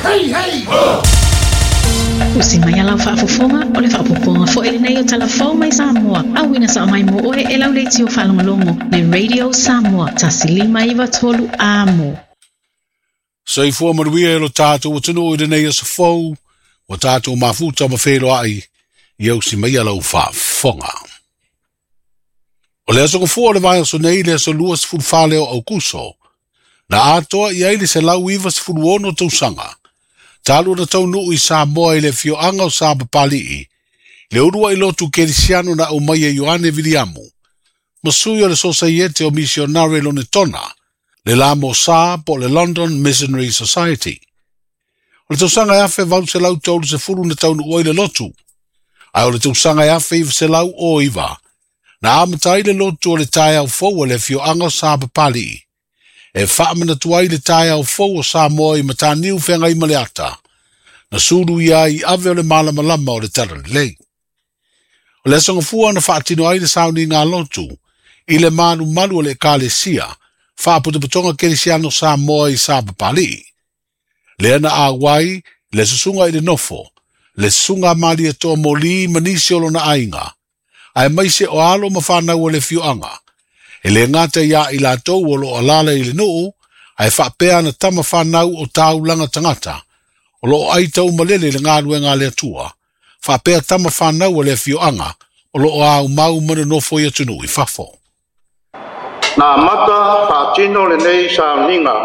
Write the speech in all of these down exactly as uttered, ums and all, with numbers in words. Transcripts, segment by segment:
Hey, hey! Usi mai ala whaafofonga o le whaapoponga fo ele nei o talafau mai Samoa. Awina sa mai mo oe e lau leiti o whalongolongo le Radio Samoa. Tasilima iwa tolu amo. Sei fua maruia e lo tātou o tino o nei o sa fau, o tātou mafuta ma whelo ai, i au si mai ala o whaafonga. O le aso ko fua le vai o so nei le aso lua si fulu whaleo au kuso, na atoa i aile se lau iwa si fulu ono tau sanga. Talu na tau nuu i Samoa i le fio anga o Saba Pali'i, le urua i lotu kerisiano na umaia Ioane Viliamu, masui o le sosaiete o misionare lo ne tona, le lamo sa po le London Missionary Society. O le tausanga e afe vau se lau tolu se furu na tau nuu i le lotu, ai o le tausanga e afe iwa se lau o iwa, na amatai le lotu o le tae au fau le fio anga o Saba Pali'i, e whaamana tuai le tae au fau o Samoa i mataniu whenga i maleata, na suru ia i ave o le malama lama o le tara lei. O le asanga fua na whaatino ai le sauni ngā lotu, i le manu malu o le kālesia, whaaputuputonga kerisiano Samoa i Saba Pali'i. Le ana a wai, le susunga i le nofo, le sunga mali e toa moli manisi olo na ainga, ai maise o alo mawhanau o le fioanga, e le ngata ia i la tau o lo alala i le nuu, ai whaapea na tama whanau o tau langa tangata, o lo ai tau malele le ngā ruenga le atua, whaapea tama whanau o le fioanga, o lo au mau mana nofo i atunu i whafo. Nā mata whaatino le nei sa ninga,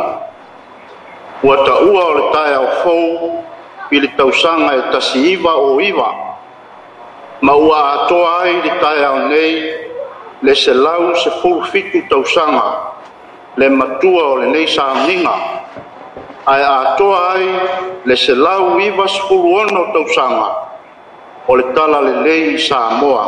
ua ta ua o le tae au fau, i le tausanga e tasi iwa o iwa, ma ua atoa ai le tae au nei, le se lau se fulu fitu tausanga, le matua o le nei sa ninga, ai atoa ai le se lau iwa se fulu ono tausanga, o le tala le nei Samoa.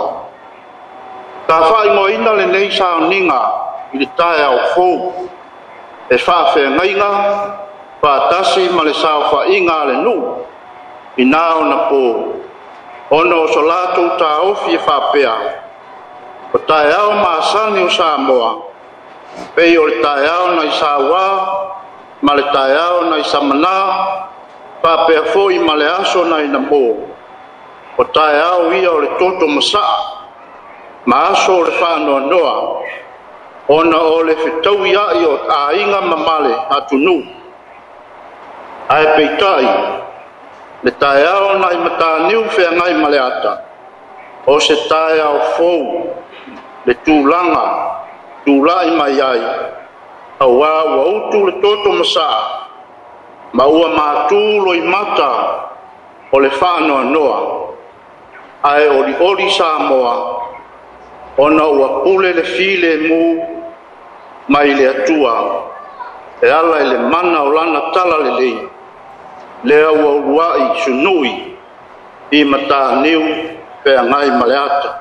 Ta whai mo ina le nei sa ninga, i le tae au fau, e wha whea ngainga, wha tasi ma le sao wha inga le nu, i nao na po, ono o so lato ta ofi e wha pea, o tae au maasani o Samoa, pei o le tae au na i Sawa, ma le tae au na i Samana, pa pea foi ma le aso na i Namo, o tae au ia o le toto masaa, ma aso o le whaanoa noa, ona o le whetau ia i o a inga mamale atunu. Ai peitai, le tae au na i mataniu whea ngai maleata, o se tae au fou, le tūlanga, tūlai mai ai, au a ua utu le toto masaa, ma ua mātūlo i mata o le whaanoa noa, ai ori ori Samoa, ona ua pule le file mu, mai le atua, e ala i le mana o lana tala le lei, le ua uruai sunui, i mata niu pea ngai maleata.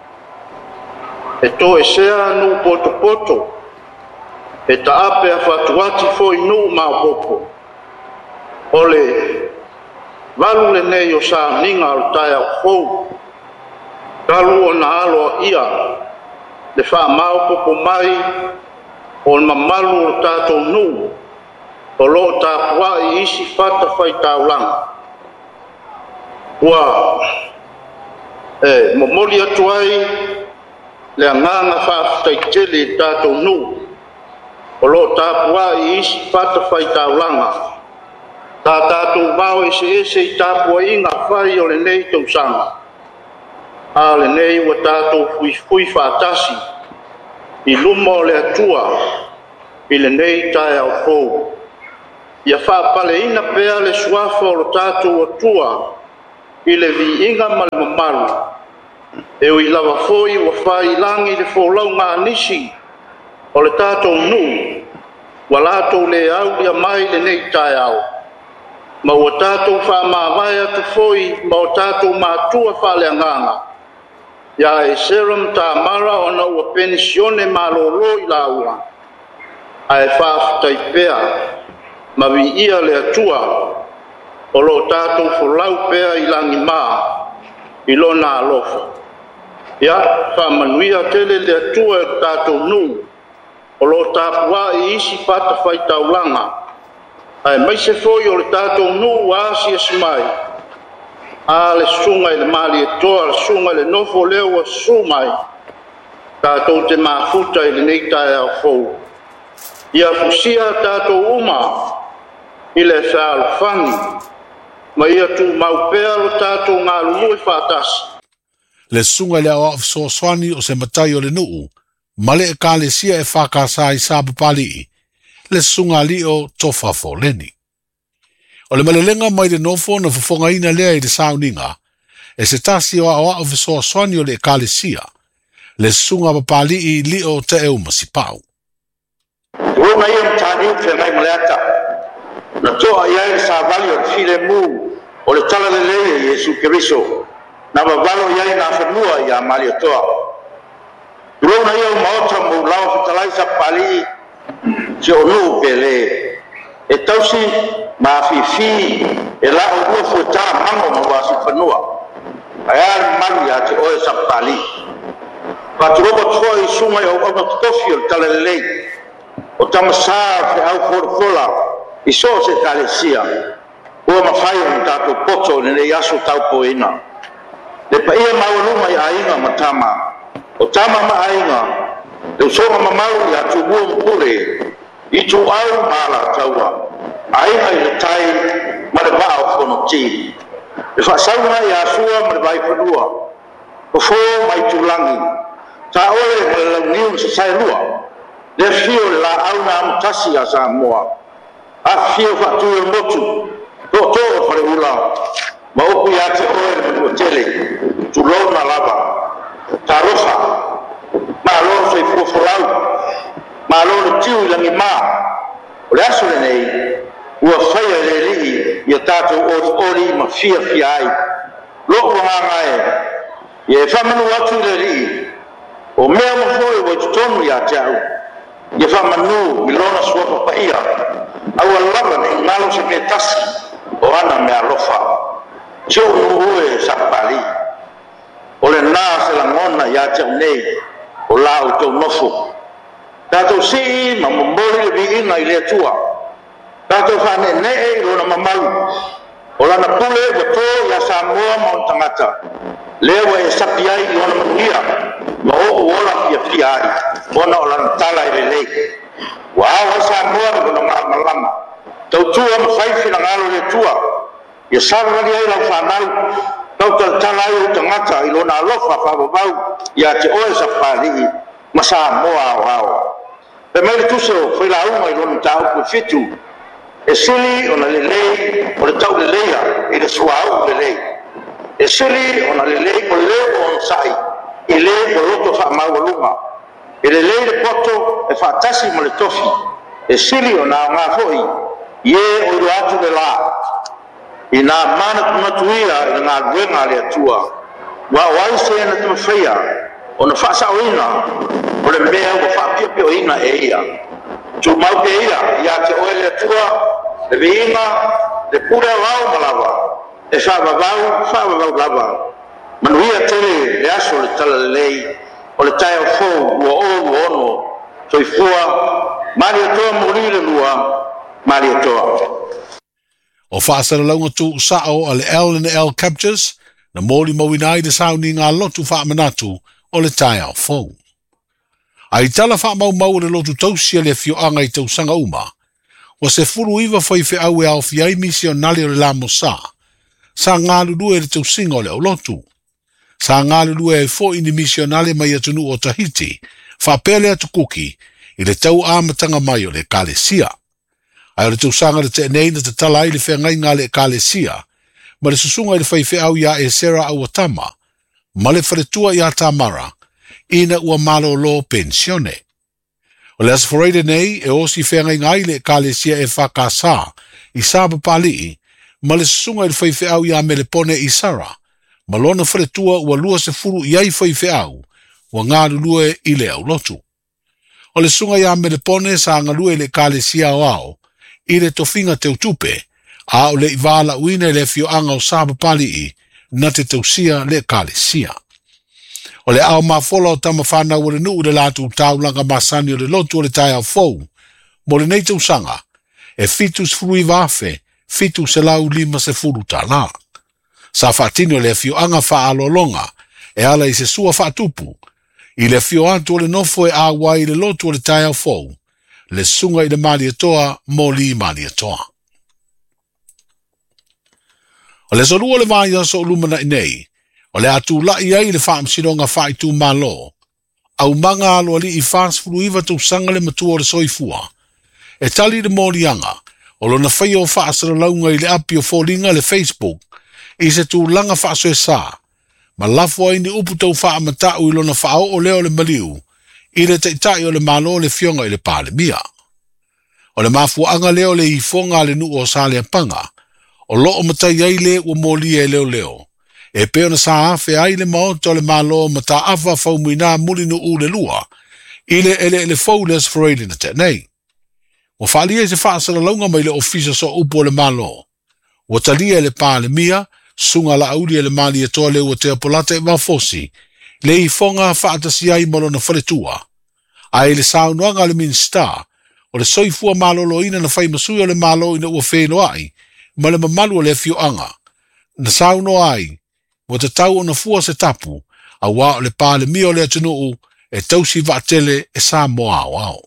E to e sea nu poto poto, e ta ape a whatuati fo i nu mao popo. Ole, walu le nei o sa ninga o tae au fou, kalu o na aloa ia, le wha mao popo mai, o le mamalu o tātou nu, o lo ta pua i isi whata whai taulanga. Ua, e, momoli atu ai, le anganga whaftaitele tātou nu, o lo ta pua i isi whata whai taulanga. Tā tātou vau e se ese i tā pua inga whai o le nei tausanga. A le nei ua tātou fui fui whatasi, i lumo le atua, i le nei tae au fou. Ia whaapale ina pea le suafa o lo tātou atua, i le vi inga ma le mamaru. E o i lava foi wa whai langi le fōlau ngā nisi, o le tātou nu, wa lātou le au lia mai le nei tae au. Ma ua tātou wha mawai atu foi, ma o tātou mātua whale anganga. Ia e serum tā mara ona ua pensione malolo i la ua. Ai whaafutai pea, ma vi ia le atua, o lo tātou wholau pea i langi maa, i lo nā alofa. Ia, whamanuia tele le atua e tātou nu, o lo tāpua i isi pata whai taulanga, Ai mai se foi o le tātou nu a si esmai. A le sunga i le mali e toa, le sunga i le nofo leo a sumai. Tātou te mafuta i le nei tae au fou. Ia fusia tātou uma i le whaalfangi. Ma ia tu maupea lo tātou ngā lulu e whātasi. Le sunga le au afso swani o se matai o le nuu, male e kāle sia e whakasa i sāpu pali, le sunga li o tofa fo leni. O le malelenga mai le nofo na fufonga ina lea i le sauninga, e se tasi o au afso swani o le kāle sia, le sunga papali i li o te eu masipau. Roma ia mtani upe mai mleata, na toa ia i sa vali o le file mu, o le tala le lea i Yesu Keriso, na babalo ia i na whanua i a mali o toa. Rona ia umaota mo lao fitalai sa pali, se o nuu pele, e tausi ma fifi, e la o ua fueta mango ma wasi whanua. Aia malu ia te oe sa pali. Paturoba tua i sunga i au au tofi o le tala le lei, o tamasā fe au fora i so se tale sia, ua mawhai o tātou poto le nei aso tau poina. Le pa ia mauruma i ainga ma tama, o tama ma ainga, le usonga ma mauri atu mua mpure, i tu au mala taua, ainga i le tai ma le vaa o fono ti. Le whasaunga i asua ma le vai whanua, o fo mai tulangi, ta ole ma le launiu sa sai lua, le fio la au na amtasi a Samoa, a fio whatu e motu, to to o whare ula, ma oku ia te oe le tele, tu lona lava, ta rosa, ma lo sei fuafolau, ma lo le tiu i langi mā, o le aso le nei, ua whaia le lii, ia tātou ori ori ma fia fia ai, loko nganga e, ia e whamanu atu le lii, o mea mo foi o tutonu ia te au, ia whamanu milona suapa pa ia, au alava nei ngalo se me tasi, o ana mea lofa, tio uue sapali, o le nā se la ngona ia te au nei, o la o tau nofo. Tātou si ma mamori le vi inga i lea tua, tātou whane ne e i lona mamalu, o lana pule wa tō ia Samoa ma o tangata, lewa e sapi ai i lona manuia, ma o o ola pia pia ai, ona o lana tala i le lei. Wa awa Samoa i lona ngā malama, tau tua ma whaifi na ngalo le tua, ia sarari ai lau whanau, tau tal tala ai o tangata i lona alofa whababau, ia te oe sa pālihi, ma Samoa o awa. Pe mai le tuso, whai la unga i lona tau ku fitu, e sili o na le lei, o le tau le leia, i le suau le lei. E sili o na le lei, o le leo o nsai, i le o loto wha maualunga. E le lei le poto, e wha tasi mo le tofi. E sili o na ngā hoi, i e o iru atu le la. I nā mana kumatuia, i ngā ruenga le atua. Wa waise e na tamawhia, o na wha saoina, o le mea o wha pia pia ina e ia. Tu mau pe ia, ia te oe le atua, le viinga, le pura wau malawa, e whaavavau, whaavavau lava. Manuia tere le aso le tala le lei, o le tai au fou, ua o ua ono, toi fua, mari atoa mori le lua, mari atoa. O whaasara launga tu usao a le L and L Captures, na mori mawinai de sauni ngā lotu whaamanatu o le tai au fou. Ai tala wha mau mau le lotu tausia le fio anga i tau sanga uma, wa se furu iwa whai whi au e au fi ai misionali o le la mosa, sa ngā lulu e le tau singa o le au lotu. Sa ngā lulu e fo ini misionali mai atunu o Tahiti, wha pele atu kuki, i le tau amatanga mai o le Kalesia. Ai o le tau sanga le te nei na te tala i le whea ngai ngā le Kalesia, ma le susunga i le whai whi au ia e sera au atama, ma le wharetua i a tamara, ina ua malo lo pensione. O le asforeide nei, e osi whengai ngai le Kalesia e whakasa i sāba pali, ma le sunga i whaiwhi au i a melepone i Sara, ma lona wharetua ua lua se furu i ai whaiwhi au, ua ngā lulue i le au lotu. O le sunga i a melepone sa ngā lue le Kalesia o au, i le tofinga te utupe, a o le iwala uina le fio anga o sāba pali i, na te tausia le Kalesia. O le au mafola o tama whana ua le nuu le lātu taulanga masani o le lotu o le tai au fou, mo le nei tausanga, e fitu sfuru i vafe, fitu se lau lima se furu tala. Sa fatino le fio anga fa alolonga, e ala i se sua fa tupu, i le fio atu le nofo e awa i le lotu le tai au fou, le sunga i le mali atoa, mo li mali atoa. O le solua le vai aso lumana inei, o le atu la i ai le wha amsironga wha i tu malo, au manga alo ali i fast fulu iwa tu sanga le matua o le soifua, e tali le morianga, o lo na whai o wha asara launga i le api o fōringa le Facebook, i se tu langa wha aso e sa, ma lafo ai ni upu tau wha amatau i lo na wha o leo le maliu, i le teitai o le malo le fionga i le pāle mia. O le mafuanga leo le i fonga le nu o sale a panga, o lo o matai ai le ua molia e leo leo. E peo na sa afe ai le maoto le malo mata afa faumuina muli no u le lua, i le ele ele faules freili na te nei. Wa whalia se whaasara launga mai le ofisa so upo le malo. Wa talia le pāle mia, sunga la auri le mali e toa le ua te apolata e mafosi, le i fonga whaatasi ai malo na whaletua. Ai le saunoanga le minsta, o le soifua malo lo ina na whai masui o le malo ina ua wheno ai, ma le mamalu o le fio anga. Na sauno ai, mo te tau o na fua se tapu, a wā o le pāle mia o le atunuu, e tausi vaatele e sa moa wao.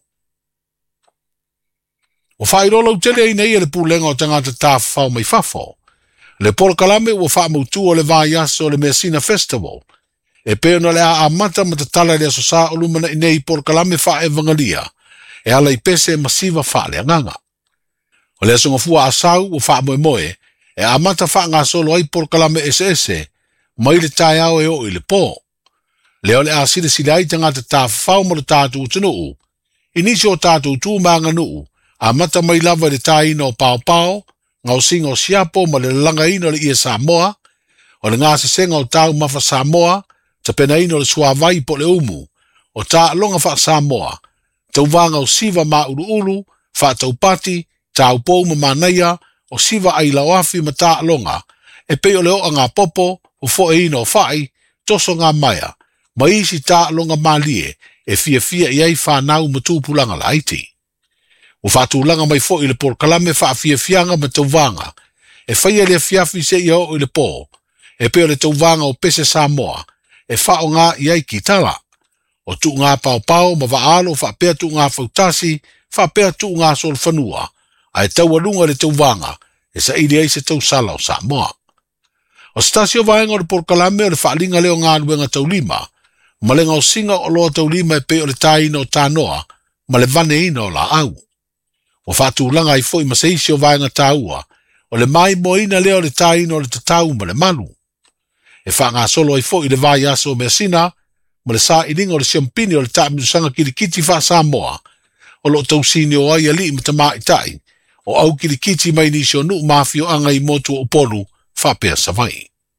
O whairolo utele i nei e le pūlenga o tangata tāwhau mai whafo. Le porokalame ua whaamautu o le vāiaso o le Messina Festival. E peo na le a amata ma te tala le asosa o lumana i nei porokalame wha e vangalia, e ala i pese masiva wha le anganga. O le asonga fua asau ua wha moe moe, e amata wha ngā solo ai porokalame ese ese, mai le tai au e o i le pō. Leo le a sile sile ai tangata tāwhau ma le tātu utanuu. Inisi o tātu tū maanga nuu, a mata mai lava le tai ino pao pao, ngau singa o siapo ma le langa ino le ia Samoa, o le ngā senga o tau mafa Samoa, ta pena ino le suavai po le umu, o tā longa wha Samoa, tau vanga o siva ma ulu ulu, wha tau pati, tau pou ma manaia, o siva ai lauafi ma tā longa, e peo leo a ngā popo, o fo e ino o whai, toso ngā maia, ma isi tā longa malie, e fia fia i ai whanau ma tūpulanga la iti. O whatūlanga mai fo i le por kalame wha fia fianga ma tauvanga, e whaia le fiafi se i o i le pō, e peo le tauvanga o pese Samoa, e wha o ngā i ai ki tala. O tu ngā pao pao ma waalo wha pea tu ngā fautasi, wha pea tu ngā sol whanua, a e taualunga le tauvanga, e sa ili ai se tau sala o Samoa. O stasio vaenga o le por kalame o le whaalinga leo ngā luenga taulima, ma le ngau singa o loa taulima e peo le taina o tānoa, ma le vane ina o la au. O whatūlanga i fwoi ma seisi o vaenga tāua, o le mai moina leo le taina o le tatau ma le malu. E wha ngā solo i fwoi le vai aso o Messina, ma le sa ininga o le siampini o le tāminusanga kirikiti wha Samoa, o lo tausini o ai ali ma tamā i tai, o au kirikiti mai nisi o nu mafio anga i motu o polu, whapea savai.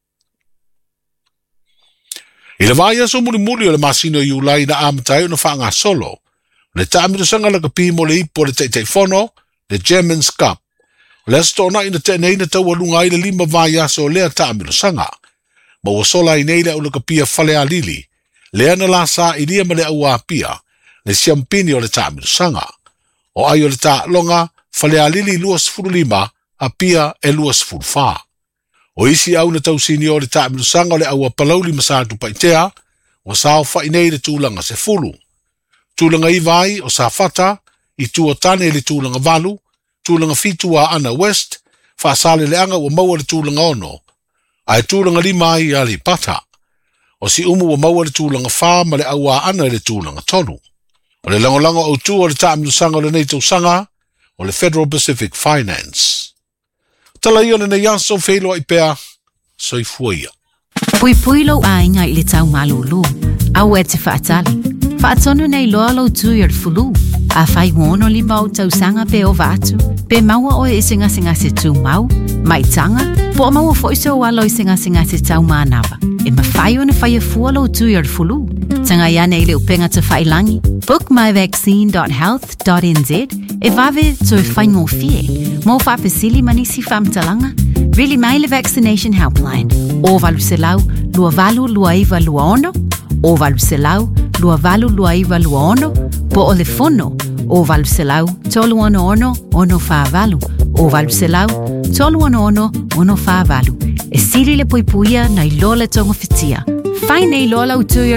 I le vai aso muri muri o le masino i ulai na amatai o na wha ngā solo, le tāmira sanga laka pimo le ipo le teitei fono, le Germans Cup. Le astona ina te neina tau alunga i le lima vai aso o lea tāmira sanga. Ma ua sola i neile o laka pia whale a lili, le ana la sa i lia ma le aua pia, le siampini o le tāmira sanga. O ai o le tā longa, whale a lili luas furu lima, a pia e luas furu wha. O isi au na tau sini o le tāmira sanga o le aua palauli masātu paitea, o sao wha i neile tūlanga se fulu. Tūlanga i vai o sa fata, i tua tane le tūlanga valu, tūlanga fitua ana west, whaasale le anga ua maua le tūlanga ono. Ai tūlanga lima i ali pata. O si umu ua maua le tūlanga wha ma le aua ana le tūlanga tonu. O le langolanga o tu o le tāminu sanga o le neitau sanga, o le Federal Pacific Finance. Tala i o le nei aso wheloa i pea, soi fuia. Pui pui lau a inga i le tau malulu, au e te whaatali. Whaatonu nei loa lau tui ar fulu, a whai wono li mau tau sanga pe o vatu, pe maua o e singa singa se tu mau, mai tanga, po maua fo iso o alo i singa singa se tau maanawa, e ma whai o na whai e fua lau tui ar fulu. Tanga ia nei leo penga te whai langi, book my vaccine dot health dot n z, e vave tui whai ngō fie, mo whapesili manisi whamtalanga, really maile vaccination helpline, o valu se lau, lua valu lua iwa lua ono, o valu se lau, lua valu lua iwa lua ono, po o le fono, O Valuselau, tolu ono ono, ono whāwalu. O Valuselau, tolu ono ono, ono whāwalu. E siri le poipuia na i lola tonga whitia. Whai nei lola utu